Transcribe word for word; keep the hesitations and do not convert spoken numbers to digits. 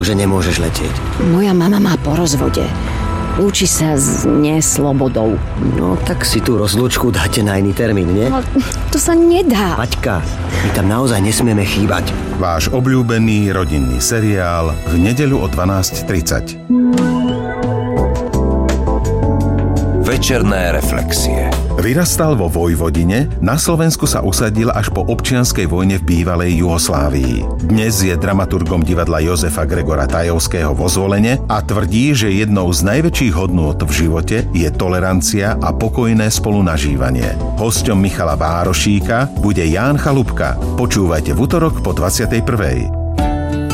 že nemôžeš letieť. Moja mama má po rozvode. Lúči sa s neslobodou. No, tak si tú rozlúčku dáte na iný termín, nie? No, to sa nedá. Paťka, my tam naozaj nesmieme chýbať. Váš obľúbený rodinný seriál v nedeľu o dvanásť tridsať. Večerné reflexie. Vyrastal vo Vojvodine, na Slovensku sa usadil až po občianskej vojne v bývalej Juhoslávii. Dnes je dramaturgom divadla Jozefa Gregora Tajovského vo Zvolene a tvrdí, že jednou z najväčších hodnôt v živote je tolerancia a pokojné spolunažívanie. Hosťom Michala Bárošíka bude Ján Chalupka. Počúvajte v utorok po dvadsiatej prvej.